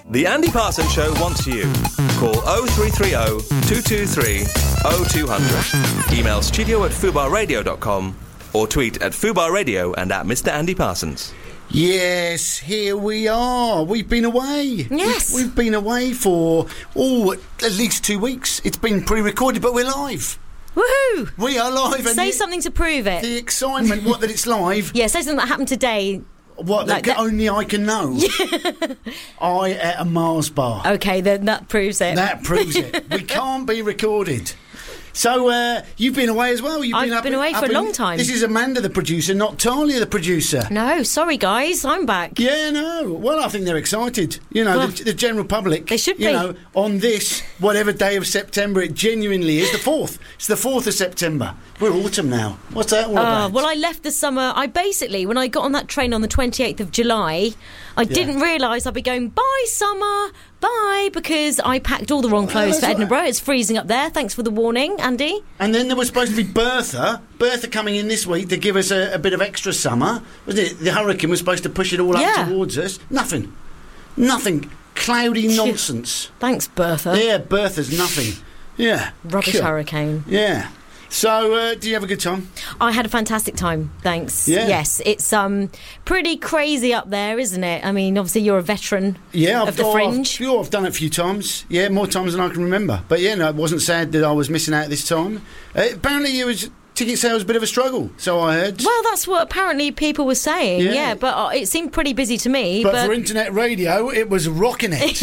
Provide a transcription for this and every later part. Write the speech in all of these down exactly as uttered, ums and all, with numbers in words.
The Andy Parsons Show wants you. Call oh three three oh, two two three, oh two hundred. Email studio at fubar radio dot com or tweet at Fubar Radio and at Mister Andy Parsons. Yes, here we are. We've been away. Yes. We've, we've been away for, oh, at least two weeks. It's been pre-recorded, but we're live. Woohoo! We are live. And say the, something to prove it. The excitement, what, that it's live. Yeah, say something that happened today. What, like that, that only I can know. I at a Mars bar. Okay, then that proves it. That proves it. We can't be recorded. So, uh, you've been away as well. You've I've been, up been in, away for a in, long time. This is Amanda, the producer, not Talia, the producer. No, sorry, guys. I'm back. Yeah, no. Well, I think they're excited. You know, Well, the, the general public. they should You be. know, on this, whatever day of September it genuinely is, the fourth. It's the fourth of September. We're autumn now. What's that all Uh, about? well, I left the summer. I basically, when I got on that train on the twenty-eighth of July, I didn't realise I'd be going, bye, summer, bye, because I packed all the wrong clothes that's for right. Edinburgh. It's freezing up there. Thanks for the warning, Andy. And then there was supposed to be Bertha. Bertha coming in this week to give us a, a bit of extra summer. Wasn't it? The hurricane was supposed to push it all up Yeah. towards us. Nothing. Nothing. Cloudy nonsense. Thanks, Bertha. Yeah, Bertha's nothing. Yeah. Rubbish Cool. hurricane. Yeah. So, uh, do you have a good time? I had a fantastic time, thanks. Yeah. Yes, it's um pretty crazy up there, isn't it? I mean, obviously you're a veteran Yeah, of I've, the oh, Fringe. I've, sure, I've done it a few times. Yeah, more times than I can remember. But yeah, no, it wasn't sad that I was missing out this time. Uh, apparently, it was ticket sales was a bit of a struggle, so I heard. Well, that's what apparently people were saying, Yeah. yeah, but uh, it seemed pretty busy to me. But, But, for internet radio, it was rocking it.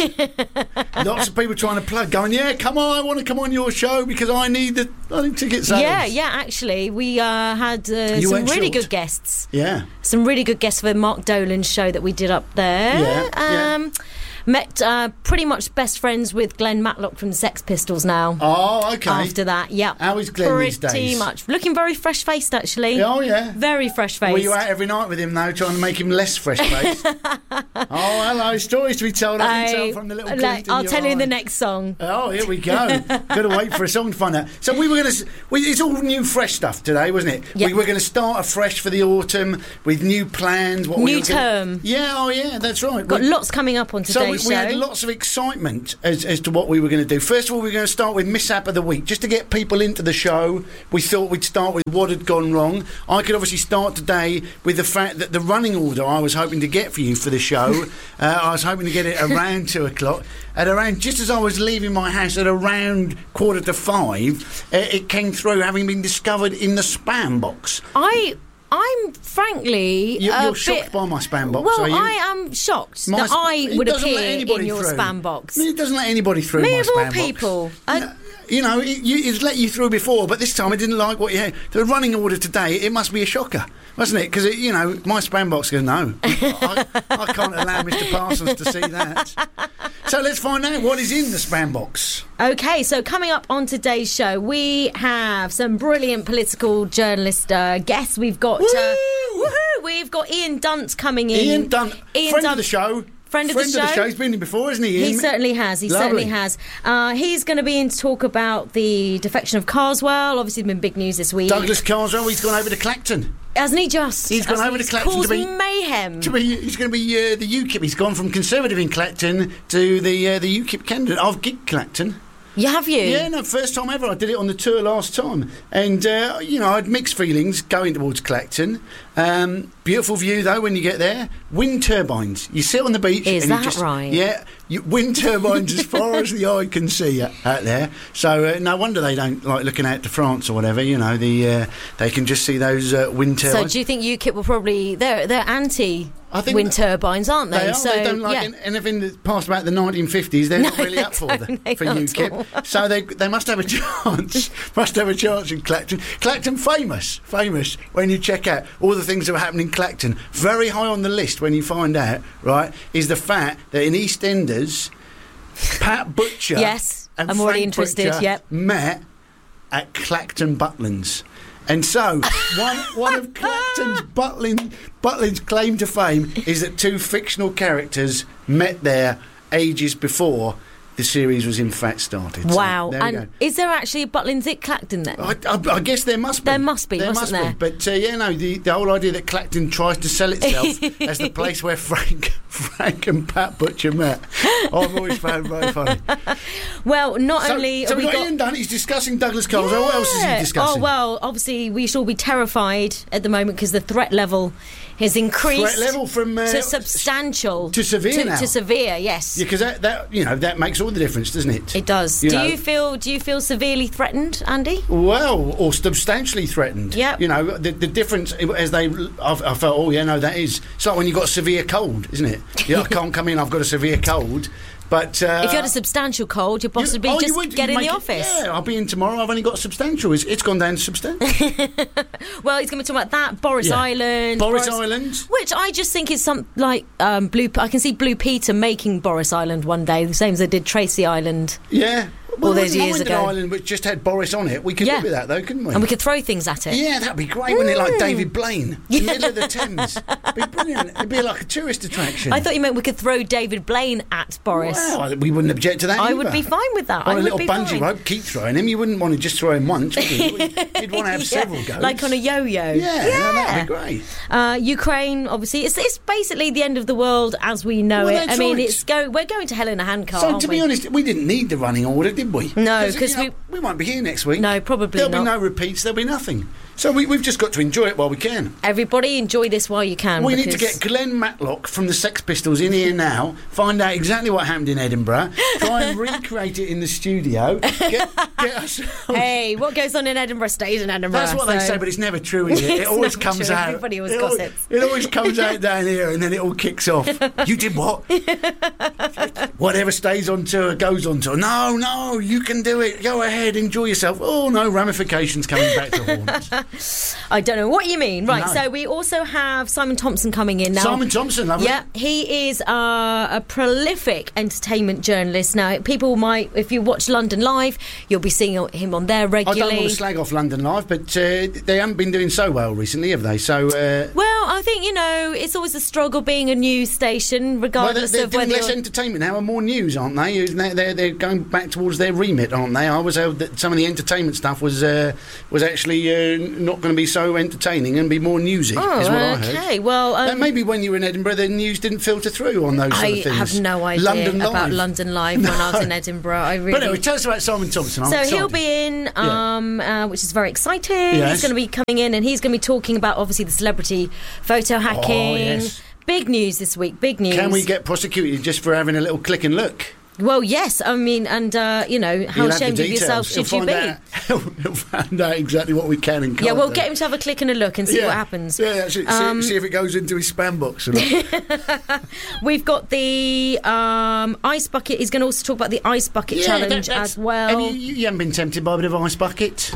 Lots of people trying to plug, going, yeah, come on, I want to come on your show because I need the I need ticket sales. yeah, yeah, actually, we uh, had uh, You some went really short. good guests. Yeah. Some really good guests for Mark Dolan's show that we did up there. Yeah, yeah. Um, met uh, pretty much best friends with Glenn Matlock from the Sex Pistols now. Oh, okay. After that, yeah. How is Glenn pretty these days? Pretty much. Looking very fresh-faced, actually. Oh, yeah. Very fresh-faced. Were you out every night with him, though, trying to make him less fresh-faced? Oh, hello, stories to be told. I can tell from the little like, glint in I'll your tell you in eye. the next song. Oh, here we go. Got to wait for a song to find out. So we were going to... It's all new, fresh stuff today, wasn't it? Yeah. We were going to start afresh for the autumn with new plans. What we New were gonna- term. Yeah, oh, yeah, that's right. Got We- lots coming up on So we, today's we show. had lots of excitement as, as to what we were going to do. First of all, we were going to start with Mishap of the Week. Just to get people into the show, we thought we'd start with what had gone wrong. I could obviously start today with the fact that the running order I was hoping to get for you for the show, uh, I was hoping to get it around two o'clock. At around, just as I was leaving my house at around quarter to five, uh, it came through having been discovered in the spam box. I... I'm frankly You, a you're bit- shocked by my spam box, Well, are you? I am shocked My that sp- I it would doesn't let appear anybody in your through. spam box. I mean, it doesn't let anybody through Me my of all spam box. people. Uh, No, you know, it, you, it's let you through before, but this time it didn't like what you had. The running order today, it must be a shocker, wasn't it? Because, you know, my spam box goes, no. I, I can't allow Mister Parsons to see that. So let's find out what is in the spam box. Okay, so coming up on today's show, we have some brilliant political journalist uh, guests. We've got uh, Woo! woohoo, we've got Ian Dunt coming in. Ian Dunt, Ian friend Dunt, of the show. Friend of the show. He's been in before, hasn't he, Ian? He certainly has. He Lovely. certainly has. Uh, he's going to be in to talk about the defection of Carswell. Obviously, it's been big news this week. Douglas Carswell, he's gone over to Clacton. Hasn't he just? He's gone Hasn't over he to Clacton to caused be- mayhem. To be, he's going to be uh, the UKIP. He's gone from Conservative in Clacton to the uh, the UKIP candidate. I've gigged Clacton. You have you? Yeah, no, first time ever. I did it on the tour last time. And, uh, you know, I had mixed feelings going towards Clacton. Um, beautiful view, though, when you get there. Wind turbines. You sit on the beach. Is and you that just, right? Yeah. You, wind turbines as far as the eye can see out, out there. So uh, no wonder they don't like looking out to France or whatever. You know, the uh, they can just see those uh, wind So turbines. do you think UKIP will probably... They're, they're anti... I think wind that- turbines, aren't they? They are. So, They don't like yeah. an- anything that's past about the nineteen fifties. They're not No, really they up for don't. the, They for not at UKIP. So they they must have a chance. must have a chance in Clacton. Clacton famous, famous. When you check out all the things that are happening in Clacton, very high on the list when you find out, right, is the fact that in EastEnders, Pat Butcher, Yes, and I'm already Frank interested, Butcher yep. met at Clacton Butlins. And so, one one of Clacton's Butlin, Butlin's claim to fame is that two fictional characters met there ages before the series was in fact started. So, Wow. there you And go. is there actually a Butlins at Clacton then? I, I, I guess there must be. There must be, there mustn't must there? Be. But uh, yeah, no, the, the whole idea that Clacton tries to sell itself as the place where Frank Frank and Pat Butcher met. I've always found very funny. Well, not So, only so have we've we got got Ian Dunn, he's discussing Douglas Costa. What else is he discussing? Oh, well, obviously we should all be terrified at the moment because the threat level has increased. Threat level from uh, to substantial to severe to, now. to severe, yes. Yeah, because that, that you know that makes all the difference, doesn't it? It does. You do know. you feel do you feel severely threatened, Andy? Well, or substantially threatened. Yep. You know, the, the difference as they, I've, I felt, oh yeah, no, that is. It's like when you've got a severe cold, isn't it? Yeah, I can't come in. I've got a severe cold. But uh, if you had a substantial cold, you'd possibly you, oh, just you would, get in make the it- office. Yeah, I'll be in tomorrow. I've only got substantial. It's, it's gone down to substantial. Well, he's going to talk about that. Boris Yeah. Island. Boris Island. Which I just think is some like um, Blue. I can see Blue Peter making Boris Island one day, the same as they did Tracy Island. Yeah. Well, All those wouldn't years mind ago. an island which just had Boris on it. We could Yeah. live with that, though, couldn't we? And we could throw things at it. Yeah, that'd be great, wouldn't it? Like Mm. David Blaine, in the middle of the Thames. It'd be brilliant. It'd be like a tourist attraction. I thought you meant we could throw David Blaine at Boris. Wow, we wouldn't object to that I either. would be fine with that. On I a would little be bungee fine. rope, keep throwing him. You wouldn't want to just throw him once, would you? You'd want to have Yeah, several goes. like on a yo-yo. Yeah, no, that'd be great. Uh, Ukraine, obviously, it's, it's basically the end of the world as we know Well, it. I that's mean, right. it's go. We're going to hell in a handcart. So, aren't to we? be honest, we didn't need the running order, did we? No, 'cause you know, we- we won't be here next week. No, probably There'll not. be no repeats. There'll be nothing. So we, we've just got to enjoy it while we can. Everybody, enjoy this while you can. We need to because- get Glenn Matlock from the Sex Pistols in here now, find out exactly what happened in Edinburgh, try and recreate it in the studio, get, get us... Hey, what goes on in Edinburgh stays in Edinburgh. That's what they so- say, but it's never true, is it? It It's always never comes true. out. Everybody always it always, gossips. it always comes out down here, and then it all kicks off. You did what? Whatever stays on tour goes on tour. No, no, you can do it. Go ahead, enjoy yourself. Oh no, ramifications coming back to haunt us. I don't know what you mean. Right, No. so we also have Simon Thompson coming in now. Simon Thompson, lovely. Yeah, he is uh, a prolific entertainment journalist. Now, people might, if you watch London Live, you'll be seeing him on there I regularly. don't want to slag off London Live, but uh, they haven't been doing so well recently, have they? So, uh, Well, I think, you know, it's always a struggle being a news station, well, they're, regardless they're of doing whether less you're... entertainment now and more news, aren't they? They're, they're, they're going back towards their remit, aren't they? I was held that some of the entertainment stuff was uh, was actually uh, not going to be so entertaining and be more newsy, Oh, is what I heard. okay. Well, um, Uh, maybe when you were in Edinburgh, the news didn't filter through on those sort I of things. have no idea London about Live. London Live when I was in Edinburgh. I really... But anyway, tell us about Simon Thompson. I'm So excited. he'll be in, um, uh, which is very exciting. Yes. He's going to be coming in, and he's going to be talking about obviously the celebrity photo hacking. Oh, yes. Big news this week. Big news. Can we get prosecuted just for having a little click and look? Well, yes. I mean, and uh, you know, how He'll have the ashamed of details. yourself He'll should you find be? out- He'll find out exactly what we can and can't Yeah, we'll do. get him to have a click and a look and see yeah. what happens. Yeah, actually, Um, see, see if it goes into his spam box or not. We've got the um, ice bucket. He's going to also talk about the ice bucket Yeah, challenge that- that's- as well. Have you, you haven't been tempted by a bit of ice bucket?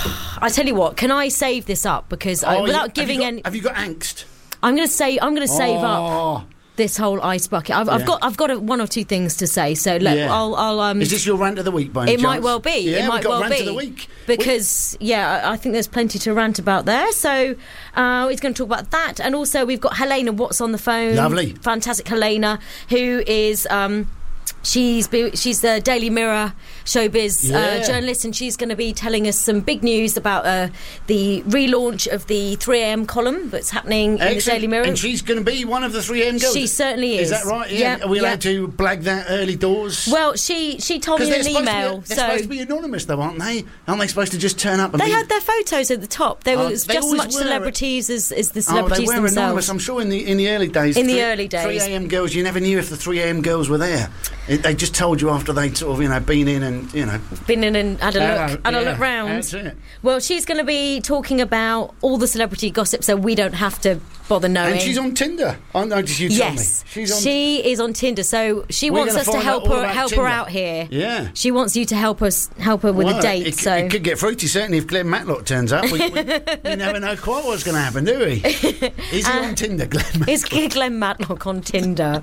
I tell you what, can I save this up because I, Oh, you- without have giving you got, any, Have you got angst? I'm going to say I'm going to save up. Oh, This whole ice bucket. I've, I've Yeah. got I've got a, one or two things to say. So let, Yeah. I'll I'll um. Is this your rant of the week, by any it might chance? well be. Yeah, it we've might got well rant be of the week. because yeah, I I think there's plenty to rant about there. So uh, he's going to talk about that, and also we've got Helena Watts on the phone. Lovely. Fantastic Helena, who is um. She's be, she's the Daily Mirror showbiz Yeah. uh, journalist, and she's going to be telling us some big news about uh, the relaunch of the three a m column that's happening in the Excellent. Daily Mirror. And she's going to be one of the three A M girls. She certainly Is is. that right? Yeah, Are we yeah. allowed to blag that early doors? Well, she she told me in they're an supposed email. To be, they're so supposed to be anonymous, though, aren't they? Aren't they supposed to just turn up and they be... had their photos at the top. They Oh, were they just as always much were. celebrities as, as the Oh, celebrities they were themselves. anonymous. I'm sure in the in the early days. In the three- early days. three A M girls, you never knew if the three A M girls were there. It, they just told you after they'd sort of, you know, been in and, you know... Been in and had a look, Hello, had a yeah, look round. that's it. Well, she's going to be talking about all the celebrity gossip, so we don't have to bother knowing. And she's on Tinder. I noticed you told Yes, me. She's on... she is on Tinder, so she We're wants gonna us to find help out all her about help her Tinder. out here. Yeah. She wants you to help us help her with Well, a date. It, so it could get fruity, certainly, if Glenn Matlock turns up. We, we, we never know quite what's going to happen, do we? Is he Uh, on Tinder, Glenn Matlock? is Glenn Matlock on Tinder?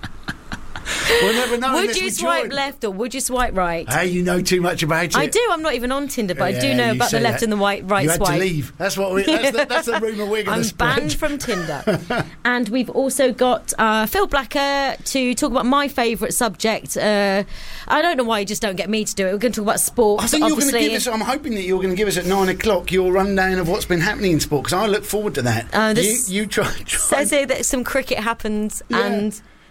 We'll never know Would unless you we swipe join. left or would you swipe right? Hey, you know too much about it. I do. I'm not even on Tinder, but I do Yeah, know you about the say left that. and the white, right you had swipe. to leave. That's what we. That's, the, that's the rumour we're going I'm to spread. banned from Tinder. And we've also got uh, Phil Blacker to talk about my favourite subject. Uh, I don't know why you just don't get me to do it. We're going to talk about sport. I think you're going to obviously. give us. I'm hoping that you're going to give us at nine o'clock your rundown of what's been happening in sport because I look forward to that. Uh, this you, you try. try Says here that some cricket happened Yeah. and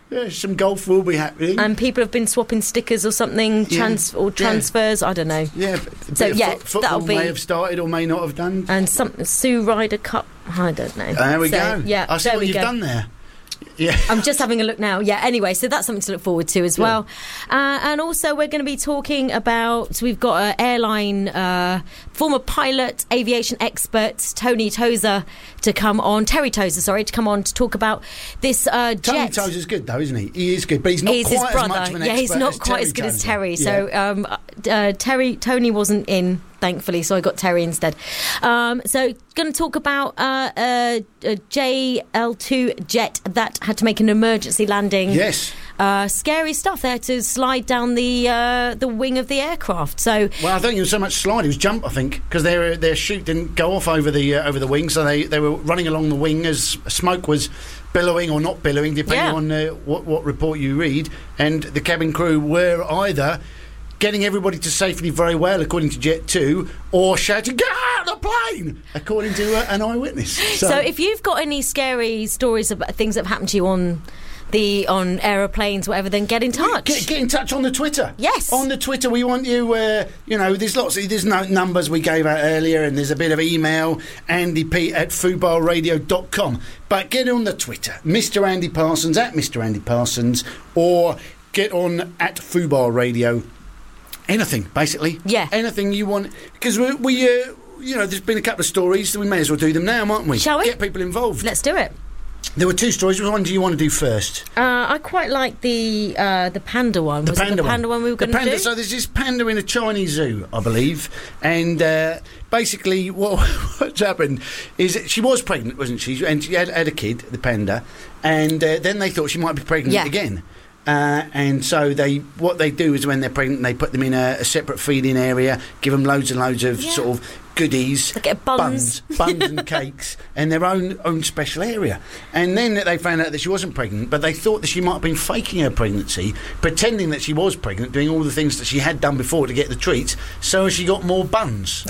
Yeah, some golf will be happening. And people have been swapping stickers or something, trans- yeah. or transfers, yeah. I don't know. Yeah, so yeah, fo- football that'll be... may have started or may not have done. And some Sue Ryder Cup, I don't know. There we so, go. Yeah, I see there what we you've go. done there. Yeah. I'm just having a look now. Yeah, anyway, so that's something to look forward to as well. Uh, and also we're going to be talking about, we've got an airline, uh, former pilot, aviation expert, Tony Tozer, to come on, Terry Tozer, sorry, to come on to talk about this uh, Tony jet. Tozer's good though, isn't he? He is good, but he's not He's quite his brother. as much of an yeah, expert he's not as quite Terry as good as Tozer. Terry. Yeah. So um, uh, Terry, Tony wasn't in, thankfully, so I got Terry instead. Um, so going to talk about uh, uh, a J L two jet that had to make an emergency landing. Yes. Uh, scary stuff. They had to slide down the uh, the wing of the aircraft. So well, I don't think it was so much slide; it was jump. I think because their their chute didn't go off over the uh, over the wing, so they, they were running along the wing as smoke was billowing or not billowing, depending Yeah. on uh, what what report you read. And the cabin crew were either getting everybody to safety very well, according to Jet two, or shouting, "Get out of the plane!" according to uh, an eyewitness. So, so if you've got any scary stories about things that have happened to you on the on aeroplanes, whatever, then get in touch. Get, get in touch on the Twitter. Yes. On the Twitter, we want you, uh, you know, there's lots of, there's no numbers we gave out earlier, and there's a bit of email, Andy P at fubar radio dot com. But get on the Twitter, Mister Andy Parsons, at Mister Andy Parsons, or get on at Fubar Radio. Anything, basically. Yeah. Anything you want. Because we, we uh, you know, there's been a couple of stories, so we may as well do them now, mightn't we? Shall we? Get people involved. Let's do it. There were two stories. Which one do you want to do first? Uh, I quite like the uh, the panda one. The Was panda it the panda one, one we were The going to panda- do? So there's this panda in a Chinese zoo, I believe, and uh, basically what, what's happened is that she was pregnant, wasn't she? And she had, had a kid, the panda, and uh, then they thought she might be pregnant Yeah. again. Uh, and so they, what they do is when they're pregnant, they put them in a, a separate feeding area, give them loads and loads of Yeah. sort of goodies, They get buns. buns, buns and cakes, and their own own special area. And then they found out that she wasn't pregnant, but they thought that she might have been faking her pregnancy, pretending that she was pregnant, doing all the things that she had done before to get the treats, so she got more buns.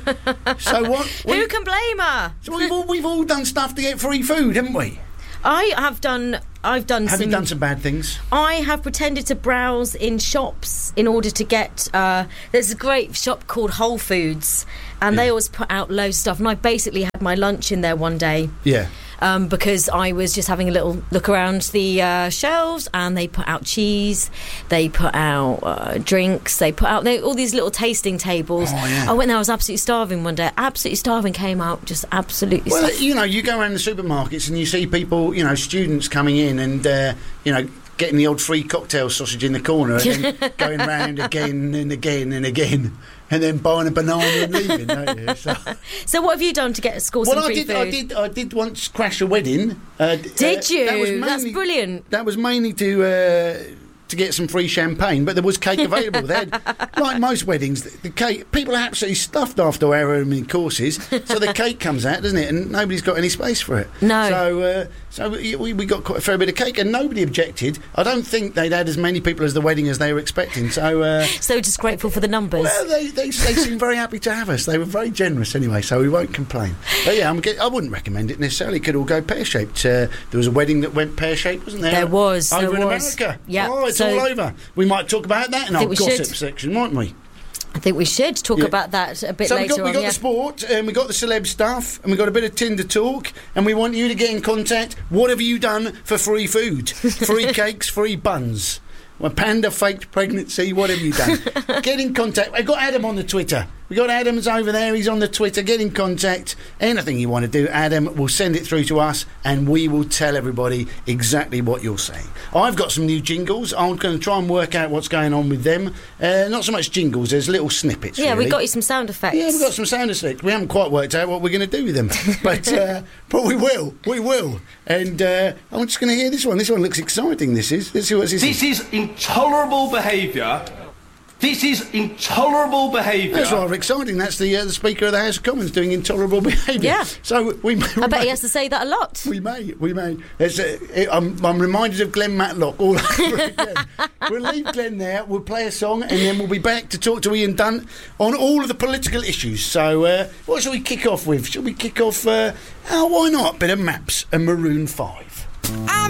So what? Who we- can blame her? so we've all, we've all done stuff to get free food, haven't we? I have done. I've done. Have some, you done some bad things? I have pretended to browse in shops in order to get. Uh, there's a great shop called Whole Foods, and Yeah. they always put out loads of stuff. And I basically had my lunch in there one day. Yeah. Um, because I was just having a little look around the uh, shelves, and they put out cheese, they put out uh, drinks, they put out they, all these little tasting tables. Oh, yeah. I went there, I was absolutely starving one day. Absolutely starving, came out just absolutely Well, starving. you know, you go around the supermarkets and you see people, you know, students coming in and, uh, you know, getting the old free cocktail sausage in the corner and then going round again and again and again and then buying a banana and leaving, don't you? So, So what have you done to get score some well, I free did, food? I did, I did once crash a wedding. Uh, d- Did uh, you? That was That's mainly, brilliant. That was mainly to. Uh, to get some free champagne, but there was cake available. They had, like most weddings, the, the cake, people are absolutely stuffed after however many courses, so the cake comes out, doesn't it? And nobody's got any space for it. No. So, uh, so we, we got quite a fair bit of cake, and nobody objected. I don't think they'd had as many people as the wedding as they were expecting. So, uh, So just grateful for the numbers. well, they, they they seemed very happy to have us. They were very generous anyway, so we won't complain. But yeah, I'm, get- I wouldn't recommend it necessarily. It could all go pear shaped. Uh, there was a wedding that went pear shaped, wasn't there? There was, over there in was. America. Yeah, Oh, it's so- all over. We might talk about that in our think we gossip should. section, mightn't we? I think we should talk Yeah. about that a bit So we later got, we on. got yeah. the sport, and we got the celeb stuff, and we got a bit of Tinder talk, and we want you to get in contact. What have you done for free food? Free cakes, free buns. Well, panda faked pregnancy. What have you done? Get in contact. We've got Adam on the Twitter. We got Adam's over there. He's on the Twitter. Get in contact. Anything you want to do, Adam will send it through to us, and we will tell everybody exactly what you're saying. I've got some new jingles. I'm going to try and work out what's going on with them. Uh, not so much jingles. There's little snippets. Yeah, really. we got you some sound effects. Yeah, we've got some sound effects. We haven't quite worked out what we're going to do with them, but uh, but we will, we will. And uh, I'm just going to hear this one. This one looks exciting. This is. Let's see what this is. This is intolerable behaviour. This is intolerable behaviour. That's rather exciting. That's the uh, the Speaker of the House of Commons doing intolerable behaviour. Yeah. So we. May, we I bet may, he has to say that a lot. We may, we may. There's a, it, I'm, I'm reminded of Glenn Matlock all over again. We'll leave Glenn there. We'll play a song, and then we'll be back to talk to Ian Dunt on all of the political issues. So, uh, what shall we kick off with? Shall we kick off? Uh, oh, why not? Bit of Maps and Maroon Five. I'm